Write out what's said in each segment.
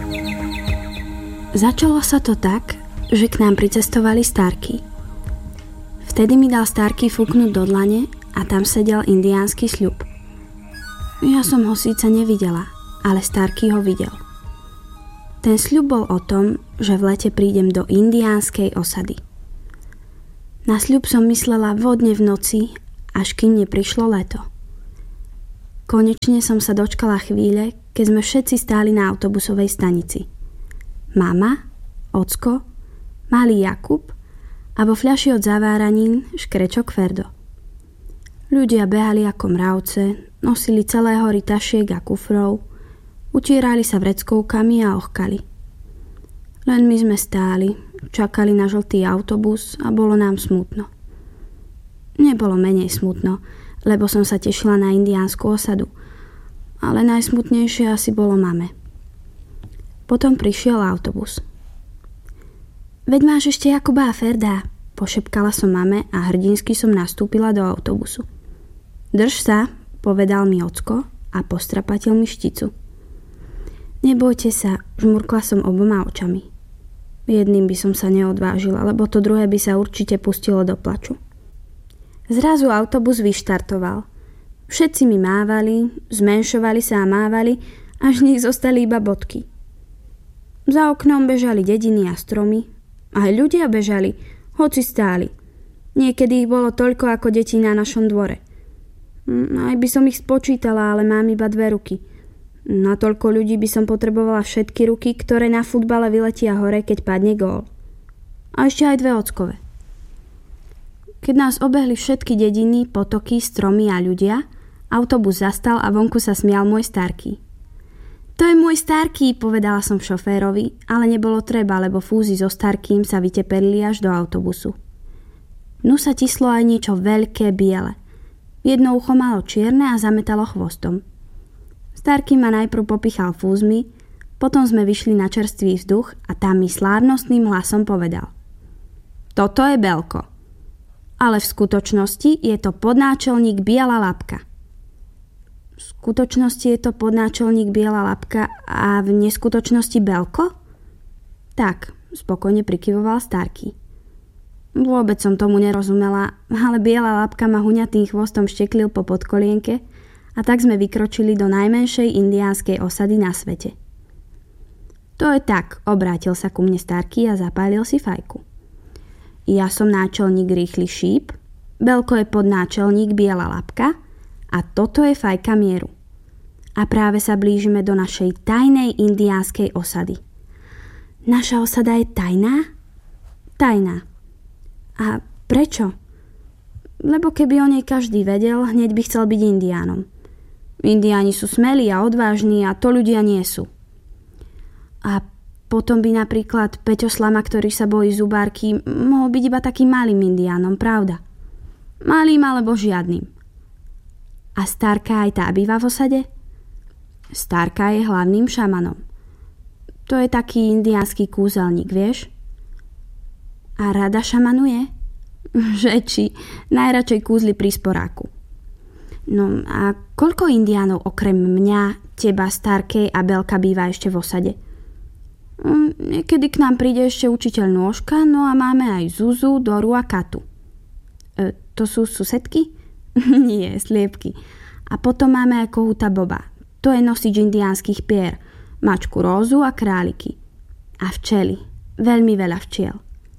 Začalo sa to tak, že k nám pricestovali Starky. Vtedy mi dal Starky fúknuť do dlane a tam sedel indiánsky sľub. Ja som ho síce nevidela, ale Starky ho videl. Ten sľub bol o tom, že v lete prídem do indiánskej osady. Na sľub som myslela vodne v noci, až kým neprišlo leto. Konečne som sa dočkala chvíle, keď sme všetci stáli na autobusovej stanici. Mama, ocko, malý Jakub a vo fľaši od zaváranín škrečok Ferdo. Ľudia behali ako mravce, nosili celé hory tašiek a kufrov, utierali sa vreckovkami a ochkali. Len my sme stáli, čakali na žltý autobus a bolo nám smutno. Nebolo menej smutno, lebo som sa tešila na indiánsku osadu, ale najsmutnejšie asi bolo mame. Potom prišiel autobus. Veď máš ešte Jakuba a Ferda, pošepkala som mame a hrdinsky som nastúpila do autobusu. Drž sa, povedal mi ocko a postrapatil mi šticu. Nebojte sa, žmurkla som oboma očami. Jedným by som sa neodvážila, lebo to druhé by sa určite pustilo do plaču. Zrazu autobus vyštartoval. Všetci mi mávali, zmenšovali sa a mávali, až z nich zostali iba bodky. Za oknom bežali dediny a stromy. Aj ľudia bežali, hoci stáli. Niekedy ich bolo toľko ako detí na našom dvore. Aj by som ich spočítala, ale mám iba 2 ruky. Na toľko ľudí by som potrebovala všetky ruky, ktoré na futbale vyletia hore, keď padne gól. A ešte aj 2 ockové. Keď nás obehli všetky dediny, potoky, stromy a ľudia, autobus zastal a vonku sa smial môj Starky. To je môj Starky, povedala som šoférovi, ale nebolo treba, lebo fúzy so Starkým sa vyteperili až do autobusu. Nu sa tislo aj niečo veľké biele. Jedno ucho malo čierne a zametalo chvostom. Starky ma najprv popichal fúzmi, potom sme vyšli na čerstvý vzduch a tam mi slávnostným hlasom povedal: Toto je Belko. Ale v skutočnosti je to podnáčelník Biela Labka. V skutočnosti je to podnáčelník Biela Labka a v neskutočnosti Belko? Tak, spokojne prikyvoval Starky. Vôbec som tomu nerozumela, ale Biela Labka ma huňatým chvostom šteklil po podkolienke a tak sme vykročili do najmenšej indiánskej osady na svete. To je tak, obrátil sa ku mne Starky a zapálil si fajku. Ja som náčelník Rýchly šíp, Belko je podnáčelník Biela Labka a toto je fajka mieru. A práve sa blížime do našej tajnej indiánskej osady. Naša osada je tajná? Tajná. A prečo? Lebo keby o nej každý vedel, hneď by chcel byť indiánom. Indiáni sú smelí a odvážni a to ľudia nie sú. A potom by napríklad Peťo Slama, ktorý sa bojí zubárky, mohol byť iba takým malým indiánom, pravda? Malým alebo žiadnym. A Starka aj tá býva v osade? Starka je hlavným šamanom. To je taký indiánsky kúzelník, vieš? A rada šamanuje? Že či, najradšej kúzli pri sporáku. No a koľko indiánov okrem mňa, teba, Starkej a Belka býva ešte v osade? Niekedy k nám príde ešte učiteľ Nôžka, no a máme aj Zuzu, Doru a Katu. To sú susedky? Nie, sliepky. A potom máme aj kohúta Boba. To je nosič indiánskych pier, mačku Rózu a králiky. A včely. Veľmi veľa včiel.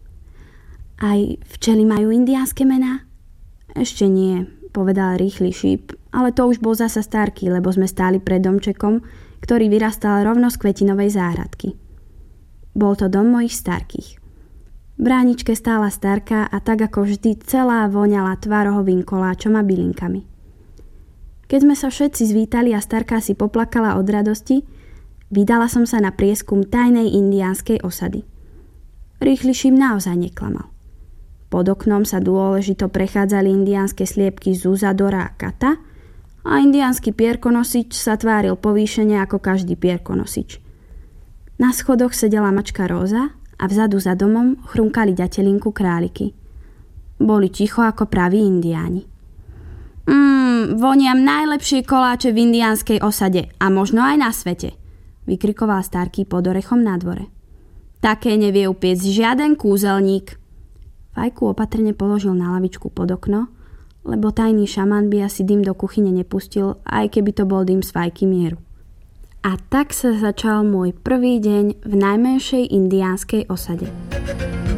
Aj včely majú indiánske mená? Ešte nie, povedal Rýchly šíp, ale to už bol zasa Starky, lebo sme stáli pred domčekom, ktorý vyrastal rovno z kvetinovej záhradky. Bol to dom mojich Starkých. V bráničke stála Starka a tak ako vždy celá voňala tvarohovým koláčom a bylinkami. Keď sme sa všetci zvítali a Starka si poplakala od radosti, vydala som sa na prieskum tajnej indiánskej osady. Rýchly šíp naozaj neklamal. Pod oknom sa dôležito prechádzali indiánske sliepky Zuza, Dora a Kata a indiánsky pierkonosič sa tváril povýšene ako každý pierkonosič. Na schodoch sedela mačka Róza a vzadu za domom chrumkali ďatelinku králiky. Boli ticho ako praví indiáni. Voniam najlepšie koláče v indiánskej osade a možno aj na svete, vykrikoval Starkey pod orechom na dvore. Také nevie upiec žiaden kúzelník. Fajku opatrne položil na lavičku pod okno, lebo tajný šaman by asi dym do kuchyne nepustil, aj keby to bol dym z fajky mieru. A tak sa začal môj prvý deň v najmenšej indiánskej osade.